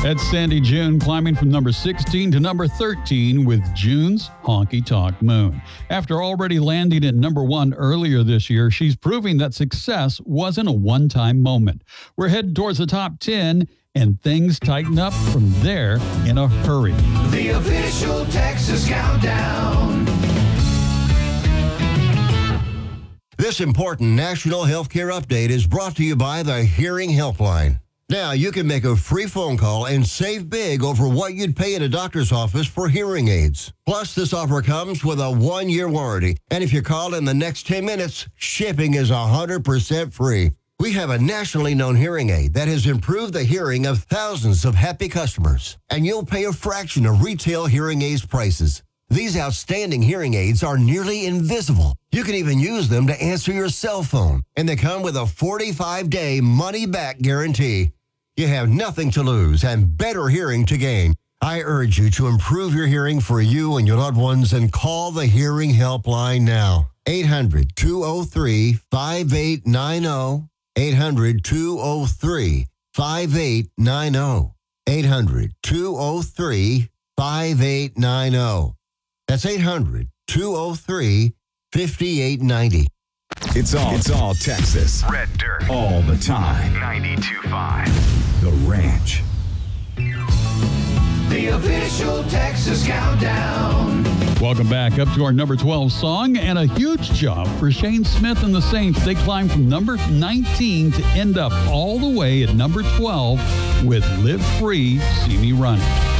That's Sandy June climbing from number 16 to number 13 with June's Honky Tonk Moon. After already landing at number 1 earlier this year, she's proving that success wasn't a one-time moment. We're headed towards the top 10, and things tighten up from there in a hurry. The official Texas Countdown. This important national healthcare update is brought to you by the Hearing Helpline. Now, you can make a free phone call and save big over what you'd pay at a doctor's office for hearing aids. Plus, this offer comes with a 1-year warranty. And if you call in the next 10 minutes, shipping is 100% free. We have a nationally known hearing aid that has improved the hearing of thousands of happy customers. And you'll pay a fraction of retail hearing aids prices. These outstanding hearing aids are nearly invisible. You can even use them to answer your cell phone. And they come with a 45-day money-back guarantee. You have nothing to lose and better hearing to gain. I urge you to improve your hearing for you and your loved ones and call the Hearing Helpline now. 800-203-5890. 800-203-5890. 800-203-5890. That's 800-203-5890. It's all Texas. Red Dirt. All the time. 92.5. The Ranch. The official Texas Countdown. Welcome back up to our number 12 song, and a huge job for Shane Smith and the Saints. They climbed from number 19 to end up all the way at number 12 with Live Free, See Me Running.